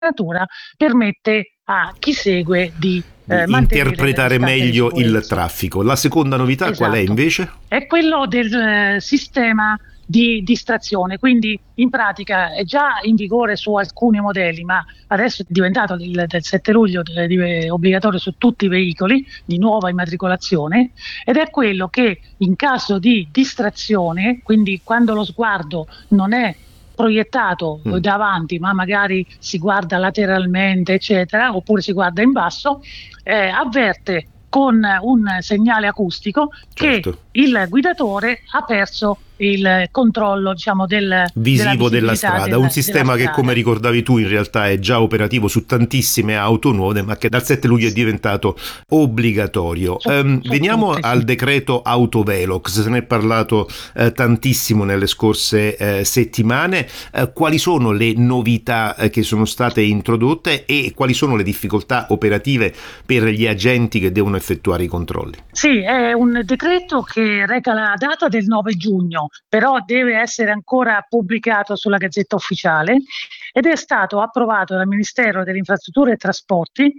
natura permette a chi segue di interpretare meglio il traffico. La seconda novità, esatto, qual è invece? È quello del sistema di distrazione, quindi in pratica è già in vigore su alcuni modelli, ma adesso è diventato del 7 luglio obbligatorio su tutti i veicoli di nuova immatricolazione, ed è quello che in caso di distrazione, quindi quando lo sguardo non è proiettato davanti, ma magari si guarda lateralmente, eccetera, oppure si guarda in basso, avverte con un segnale acustico, certo, che il guidatore ha perso il controllo, diciamo, visivo della strada, un sistema che, come ricordavi tu, in realtà è già operativo su tantissime auto nuove, ma che dal 7 luglio è diventato obbligatorio. Veniamo al decreto Autovelox, se ne è parlato tantissimo nelle scorse settimane. Quali sono le novità che sono state introdotte e quali sono le difficoltà operative per gli agenti che devono effettuare i controlli? Sì, è un decreto che reca la data del 9 giugno, però deve essere ancora pubblicato sulla Gazzetta Ufficiale, ed è stato approvato dal Ministero delle Infrastrutture e Trasporti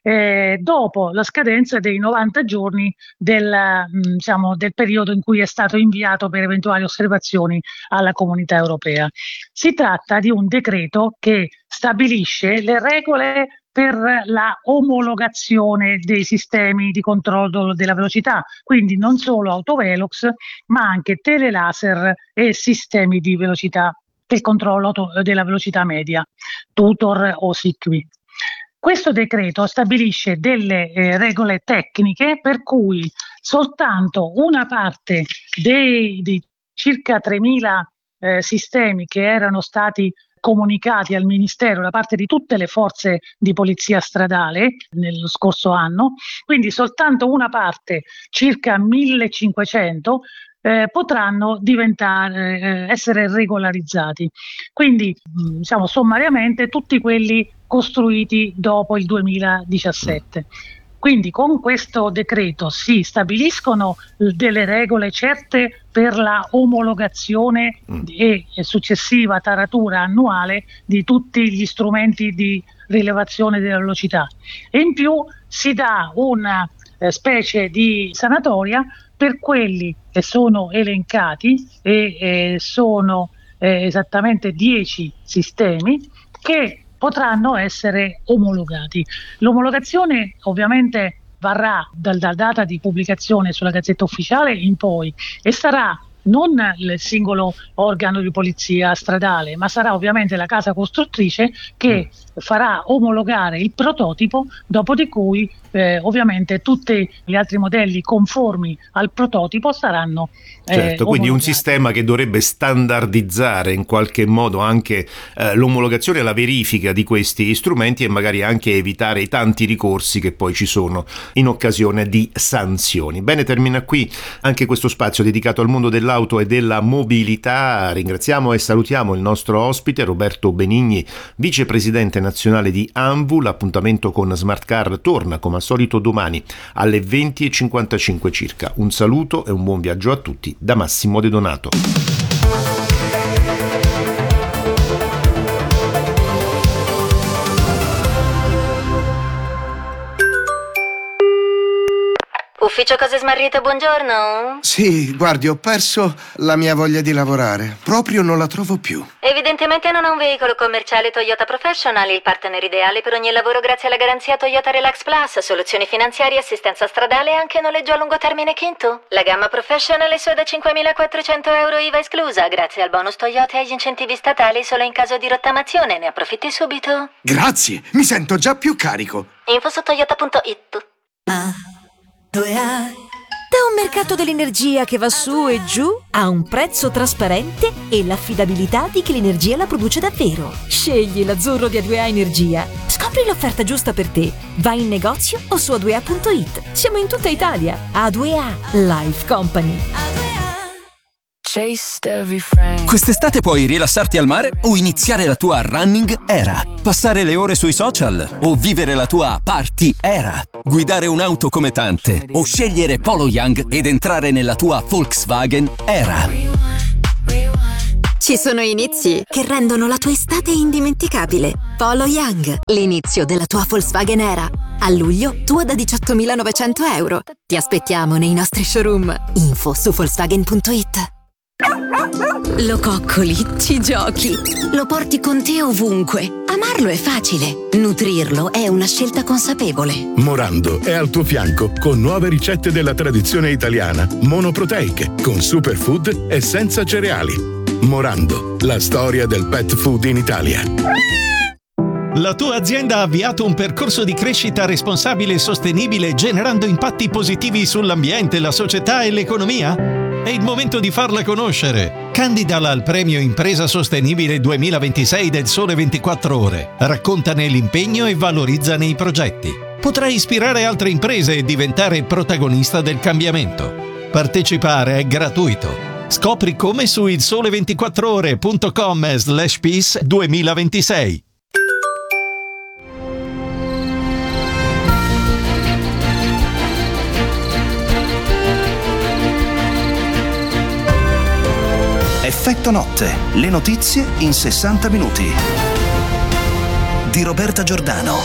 dopo la scadenza dei 90 giorni del periodo in cui è stato inviato per eventuali osservazioni alla Comunità Europea. Si tratta di un decreto che stabilisce le regole per la omologazione dei sistemi di controllo della velocità, quindi non solo autovelox, ma anche telelaser e sistemi di velocità del controllo della velocità media, Tutor o SICMI. Questo decreto stabilisce delle regole tecniche per cui soltanto una parte dei circa 3.000 sistemi che erano stati comunicati al Ministero da parte di tutte le forze di polizia stradale nello scorso anno, quindi soltanto una parte, circa 1.500, potranno essere regolarizzati. Quindi sommariamente tutti quelli costruiti dopo il 2017. Quindi con questo decreto si stabiliscono delle regole certe per la omologazione e successiva taratura annuale di tutti gli strumenti di rilevazione della velocità, e in più si dà una specie di sanatoria per quelli che sono elencati e sono esattamente 10 sistemi che potranno essere omologati. L'omologazione ovviamente varrà dalla data di pubblicazione sulla Gazzetta Ufficiale in poi, e sarà non il singolo organo di polizia stradale, ma sarà ovviamente la casa costruttrice che farà omologare il prototipo, dopo di cui ovviamente tutti gli altri modelli conformi al prototipo saranno certo, quindi un sistema che dovrebbe standardizzare in qualche modo anche l'omologazione e la verifica di questi strumenti, e magari anche evitare i tanti ricorsi che poi ci sono in occasione di sanzioni. Bene, termina qui anche questo spazio dedicato al mondo dell'auto e della mobilità. Ringraziamo e salutiamo il nostro ospite Roberto Benigni, vicepresidente nazionale di ANVU. L'appuntamento con Smart Car torna come al solito domani alle 20:55 circa. Un saluto e un buon viaggio a tutti da Massimo De Donato. Ufficio cose smarrite, buongiorno. Sì, guardi, ho perso la mia voglia di lavorare. Proprio non la trovo più. Evidentemente non ha un veicolo commerciale Toyota Professional, il partner ideale per ogni lavoro grazie alla garanzia Toyota Relax Plus, soluzioni finanziarie, assistenza stradale e anche noleggio a lungo termine Kinto. La gamma Professional è solo da 5.400 euro IVA esclusa, grazie al bonus Toyota e agli incentivi statali solo in caso di rottamazione. Ne approfitti subito. Grazie, mi sento già più carico. Info su toyota.it. Da un mercato dell'energia che va su e giù a un prezzo trasparente e l'affidabilità di chi l'energia la produce davvero. Scegli l'azzurro di A2A Energia. Scopri l'offerta giusta per te. Vai in negozio o su A2A.it. Siamo in tutta Italia. A2A Life Company. Quest'estate puoi rilassarti al mare o iniziare la tua running era, passare le ore sui social o vivere la tua party era, guidare un'auto come tante o scegliere Polo Young ed entrare nella tua Volkswagen era. Ci sono inizi che rendono la tua estate indimenticabile. Polo Young, l'inizio della tua Volkswagen Era. A luglio, tua da 18.900 euro. Ti aspettiamo nei nostri showroom. Info su Volkswagen.it. Lo coccoli, ci giochi, lo porti con te ovunque. Amarlo è facile, nutrirlo è una scelta consapevole. Morando è al tuo fianco con nuove ricette della tradizione italiana, monoproteiche, con superfood e senza cereali. Morando, la storia del pet food in Italia. La tua azienda ha avviato un percorso di crescita responsabile e sostenibile generando impatti positivi sull'ambiente, la società e l'economia? È il momento di farla conoscere. Candidala al premio Impresa Sostenibile 2026 del Sole 24 Ore. Raccontane l'impegno e valorizzane i progetti. Potrai ispirare altre imprese e diventare protagonista del cambiamento. Partecipare è gratuito. Scopri come su ilsole24ore.com/peace 2026. Effetto notte, le notizie in 60 minuti. Di Roberta Giordano.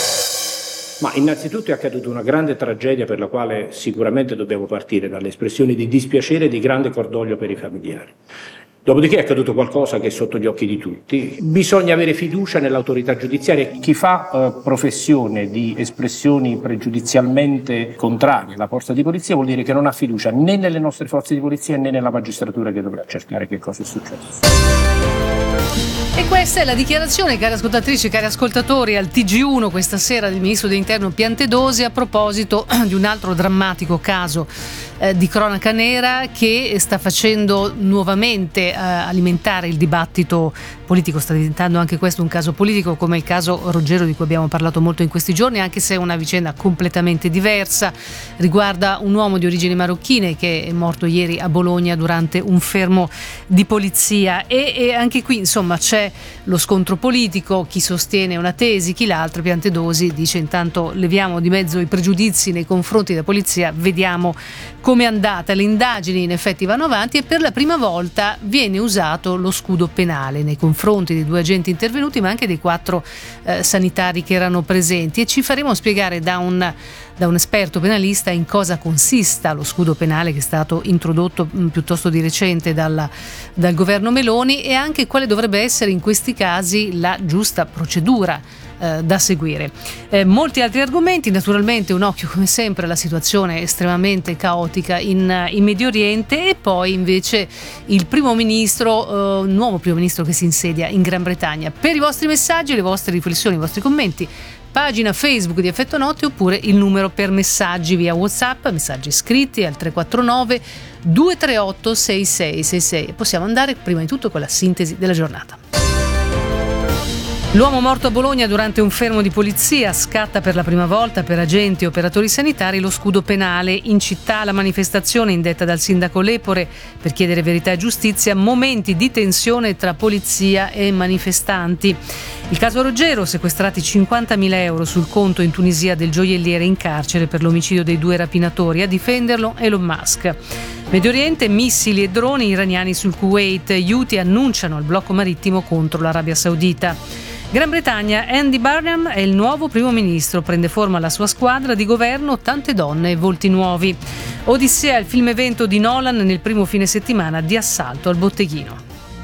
Ma innanzitutto è accaduta una grande tragedia per la quale sicuramente dobbiamo partire dalle espressioni di dispiacere e di grande cordoglio per i familiari. Dopodiché è accaduto qualcosa che è sotto gli occhi di tutti. Bisogna avere fiducia nell'autorità giudiziaria. Chi fa professione di espressioni pregiudizialmente contrarie alla forza di polizia vuol dire che non ha fiducia né nelle nostre forze di polizia né nella magistratura che dovrà cercare che cosa è successo. E questa è la dichiarazione, cari ascoltatrici e cari ascoltatori, al TG1 questa sera del ministro dell'Interno Piantedosi a proposito di un altro drammatico caso di cronaca nera che sta facendo nuovamente alimentare il dibattito politico. Sta diventando anche questo un caso politico, come il caso Roggero di cui abbiamo parlato molto in questi giorni, anche se è una vicenda completamente diversa. Riguarda un uomo di origini marocchine che è morto ieri a Bologna durante un fermo di polizia e anche qui insomma c'è lo scontro politico, chi sostiene una tesi, chi l'altra. Piantedosi dice intanto leviamo di mezzo i pregiudizi nei confronti della polizia, vediamo come è andata. Le indagini in effetti vanno avanti e per la prima volta viene usato lo scudo penale nei confronti dei 2 agenti intervenuti ma anche dei 4 sanitari che erano presenti, e ci faremo spiegare da un esperto penalista in cosa consista lo scudo penale che è stato introdotto piuttosto di recente dal governo Meloni, e anche quale dovrebbe essere in questi casi la giusta procedura da seguire. Molti altri argomenti, naturalmente un occhio come sempre alla situazione estremamente caotica in Medio Oriente, e poi invece il nuovo primo ministro che si insedia in Gran Bretagna. Per i vostri messaggi, le vostre riflessioni, i vostri commenti, pagina Facebook di Effetto Notte oppure il numero per messaggi via WhatsApp, messaggi scritti al 349 238 6666. Possiamo andare prima di tutto con la sintesi della giornata. L'uomo morto a Bologna durante un fermo di polizia, scatta per la prima volta per agenti e operatori sanitari lo scudo penale. In città la manifestazione indetta dal sindaco Lepore per chiedere verità e giustizia, momenti di tensione tra polizia e manifestanti. Il caso Roggero, sequestrati 50.000 euro sul conto in Tunisia del gioielliere in carcere per l'omicidio dei 2 rapinatori, a difenderlo Elon Musk. Medio Oriente, missili e droni iraniani sul Kuwait, gli Houthi annunciano il blocco marittimo contro l'Arabia Saudita. Gran Bretagna, Andy Burnham è il nuovo primo ministro, prende forma la sua squadra di governo, tante donne e volti nuovi. Odissea, il film evento di Nolan nel primo fine settimana di Assalto al botteghino.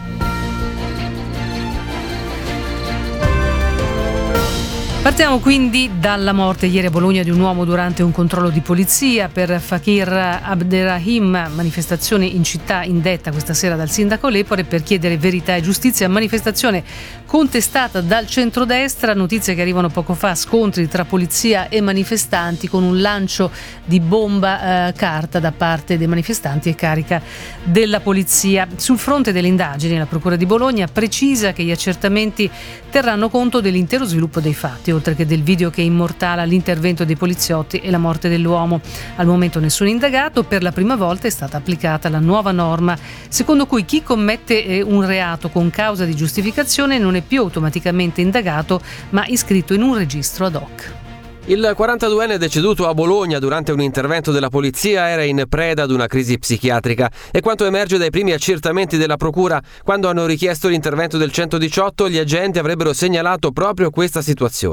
Partiamo quindi dalla morte ieri a Bologna di un uomo durante un controllo di polizia. Per Fakir Abderrahim, manifestazione in città indetta questa sera dal sindaco Lepore per chiedere verità e giustizia, manifestazione contestata dal centrodestra. Notizie che arrivano poco fa, scontri tra polizia e manifestanti con un lancio di bomba carta da parte dei manifestanti e carica della polizia. Sul fronte delle indagini la Procura di Bologna precisa che gli accertamenti terranno conto dell'intero sviluppo dei fatti, oltre che del video che immortala l'intervento dei poliziotti e la morte dell'uomo. Al momento nessun indagato. Per la prima volta è stata applicata la nuova norma secondo cui chi commette un reato con causa di giustificazione non è più automaticamente indagato ma iscritto in un registro ad hoc. Il 42enne deceduto a Bologna durante un intervento della polizia era in preda ad una crisi psichiatrica. E quanto emerge dai primi accertamenti della procura, quando hanno richiesto l'intervento del 118, gli agenti avrebbero segnalato proprio questa situazione.